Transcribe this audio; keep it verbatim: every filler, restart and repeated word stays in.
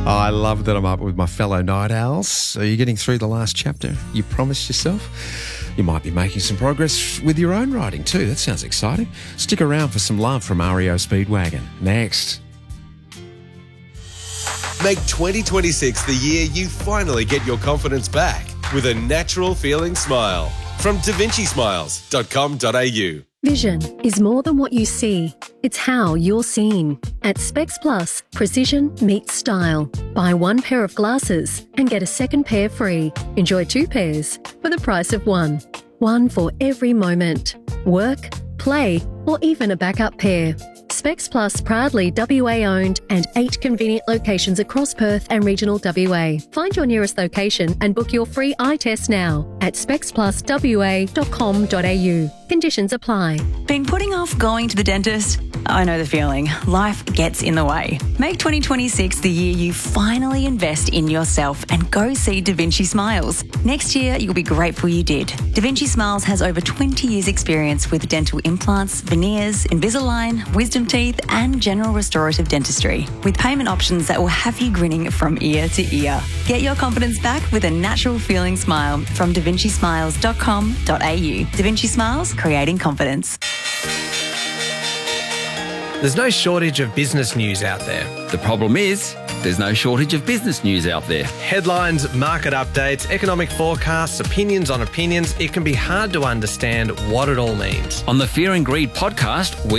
Oh, I love that I'm up with my fellow night owls. Are you getting through the last chapter you promised yourself? You might be making some progress with your own writing too. That sounds exciting. Stick around for some love from R E O Speedwagon. Next. Make twenty twenty-six the year you finally get your confidence back with a natural feeling smile from da vinci smiles dot com dot a u. Vision is more than what you see. It's how you're seen. At Specs Plus, precision meets style. Buy one pair of glasses and get a second pair free. Enjoy two pairs for the price of one. One for every moment. Work, play, or even a backup pair. Specs Plus proudly W A owned and eight convenient locations across Perth and regional W A. Find your nearest location and book your free eye test now at specs plus w a dot com dot a u. Conditions apply. Been putting off going to the dentist? I know the feeling. Life gets in the way. Make twenty twenty-six the year you finally invest in yourself and go see Da Vinci Smiles. Next year, you'll be grateful you did. Da Vinci Smiles has over twenty years experience with dental implants, veneers, Invisalign, wisdom teeth and general restorative dentistry, with payment options that will have you grinning from ear to ear. Get your confidence back with a natural feeling smile from da vinci smiles dot com dot a u. Da Vinci Smiles, creating confidence. There's no shortage of business news out there. The problem is, there's no shortage of business news out there. Headlines, market updates, economic forecasts, opinions on opinions. It can be hard to understand what it all means. On the Fear and Greed podcast, we